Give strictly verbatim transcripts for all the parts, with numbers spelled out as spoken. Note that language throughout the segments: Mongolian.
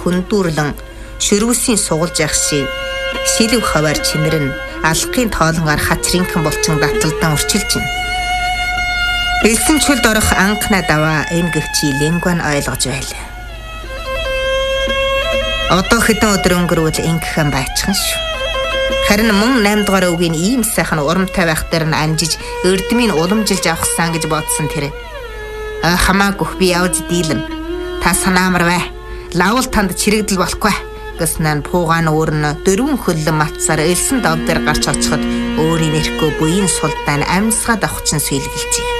хөндүүрлэн шөрвөсийн сугалж явах шиг шилв хаваар чинэрэн алхахын тоолонгаар хачрынхан булчин баталдан урчилж байна. Элсэн чөлд орох анхна даваа энэ гэгчи лингван ойлгож байлаа. Одоо хэдэн өдөр өнгөрвөл ингэхэн байцхан шүү. Харин мөн наймд дугаар үгийн ийм сайхан урамтай байх дээр нь амжиж эрдмийн уламжилж авахсан гэж бодсон тэр. А хамаагүй би явж дийлэн. Та санаамар бай. Лавл танд чирэгдэл болохгүй гэснээр пуугаан өөрнө дөрвөн хөллөн матсаар элсэн дов дээр гарч очиход өөрийн нэрхүү буян сулдаан амьсгаад авахчин сэлгэлжээ.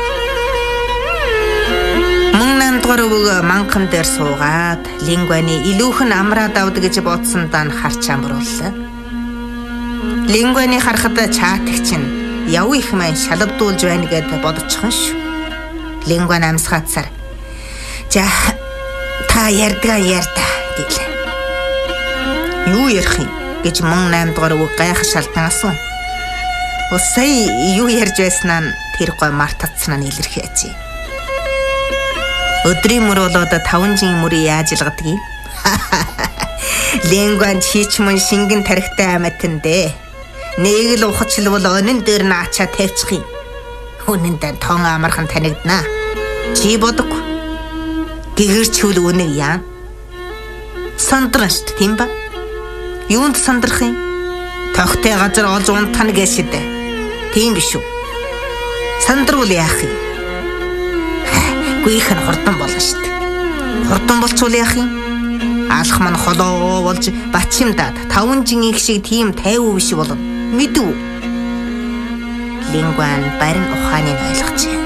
Дугаар манхан дээр суугаад лингваны илүүхэн амраад авд гэж бодсондаа харч амрууллаа. Лингваны харахад чаатах чинь яв их маань шалавдуулж байна гэд бодчихсон шүү. Лингван амсгаацаар за та ярьдгаа ярьда гэлээ. Юу ярих юм гэж мөн наймд дугаар үг гайхаш шалдан асуув. Усай юу ярьж байснаа тэр гой мартацсан нь илэрхээжээ. Өдрийн мөр болоод таван жин мөрийг яаж илгадаг юм? Лингван чичмэн шингэн тарихтай амтэн дээ. Нэг л ухачлвал өнөн дээр наачаа тавьчих юм. Үнэндээ тон амархан танигдана. Чи бодог. Гэгэрчүүл үнэг яа. Сандраш тийм ба? Юунд сандрах юм? Тогтой газар олж унтана гэшэд. Тийм биш үү? Сандруул яах юм? Гүйхэн хурдан болно шүү дээ. Хурдан болчвол яах юм? Алх мань холоо болж бачимдаад таван жингийн шиг тийм тайвуу биш болно. Мэдв. Лингван барин ухааныг ойлгожээ.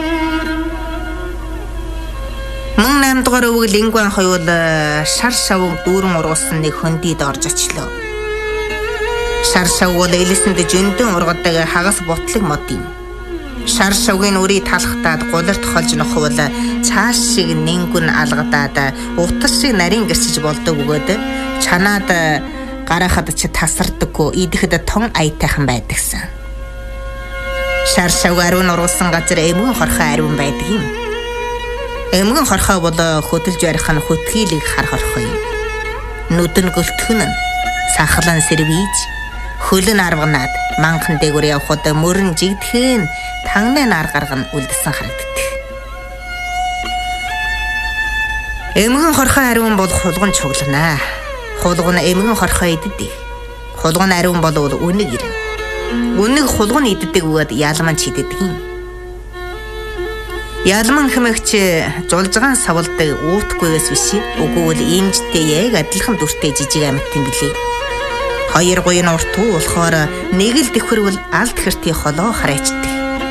Мөн наймд дугаар өвөг лингван хоёул шар шавг дүүрэн ургуулсан нэг хөндийд орж очлоо. Шар шавг бол элэсэнд жөндөн ургадаг хагас бутлаг мод юм. Шар шавгийн үрийг талхтаад гуларт холж нохвол цааш шиг нэнгүн алгадаад утас шиг нарийн гэрчиж болдог бөгөөд чанаад гарахад ч тасардаггүй идэхэд тон аятайхан байдагсан. Шар шавг ариун ургуулсан газар эмгэн хорхоо ариун байдаг юм. Эмгэн хорхоо бол хөдөлж барих нь хөтгийлийг хар хорхоо юм. Нүдэн гөлтгөн нь сахлан сэрвийж хөлн арвганаад манхан дээгүүр явхад мөрөн жигдэхэн тангны нар гарган үлдсэн харагддаг. Эмгэн хорхоо ариун бол хулган чуглана. Хулган эмгэн хорхоо иддэг. Хулган ариун бол үнэг ирнэ. Үнэг хулган иддэг бөгөөд ялман чиддэг юм. Ялман хэмэгч жулжгаан савлдаг уутгүйгээс биш. Үгүй бол имжтэй яг адилхан дүртэй жижиг амьт юм билий. Хоёр гуйн уртуу болохоор нэг л дэхвэрвэл алд хэртий холоо хараачдаг.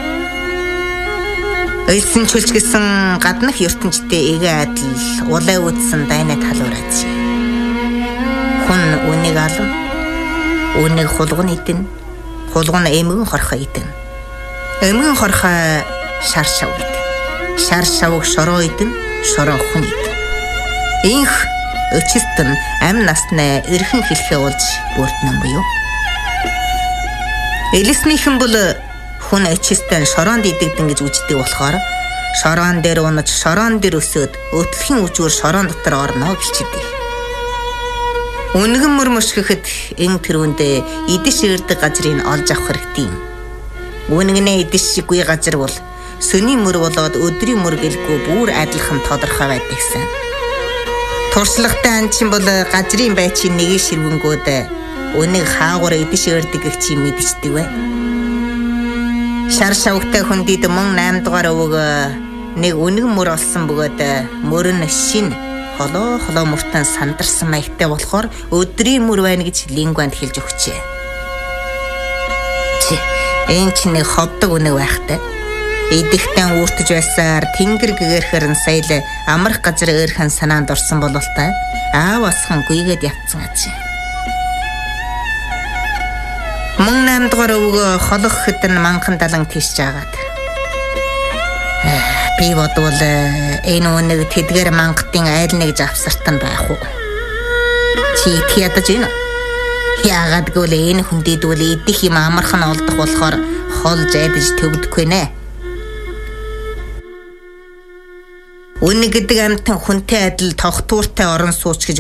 Элсэн чүлч гэсэн гаднах ертөнцтэй эгэ адил улай үдсэн дайны талуураач. Хүн үнийг алан, үнийг хулган идэн, хулган эмгэн хорхоо идэн. Эмгэн хорхоо шар шав идэн. Шар шавг шороо идэн, шороо хүн идэн. Инх өчистэн ам насны эрхэн хэлхээ болж бүрднэ буюу. Элэснийхэн бол хүн өчистэн шороонд идэгдэн гэж үздэг болохоор шороон дээр унаж шороон дээр өсөөд өтлөхийн үжүүр шороон дотор орно гэлчихдээ. Үнгэн мөр мөшгөхөд эн тэрүүндээ идэж ирдэг газрыг олж авах хэрэгтэй юм. Үнгэнэ идэж шиггүй газар бол сөний мөр болоод өдрийн мөр гэлгүй бүр адилхан тодорхой байдагсан. Туршлагатай анчин бол газрын байчийн нэг ширвэнгүүд үнийг хаагуур идэж ирдэг гэх чи мэдчихдэг бай. Шар шавгтай хүндийд мөн наймд дугаар өвөг нэг үнэг мөр олсон бөгөөд мөр нь шин холоо холоо мөртөн сандарсан маягтай болохоор өдрийн мөр байна гэж лингванд хэлж өгчээ. Чи энэ ч нэг ховдог үнэг байхтай. Идэхтэн үүртэж байсаар тэнгэр гэгэрхэр нь саял амрах газар өөрхөн санаанд орсон бололтой аав асхан гүйгээд явцсан аж. Мөн наймд дугаар өвгөө холох хэдэн манхан далан тийш жаагаад. Би бодвол энэ үнэг тэдгээр мангатын айл нэг завсартан байх уу? Чи ядаж байна. Яагаад гэвэл энэ хүндийд бол идэх юм амархан олдох болохоор холж айдаж төвдөггүй нэ. Үнэг гэдэг амьтан хүнтэй адил тогтвортой орон сууч гэж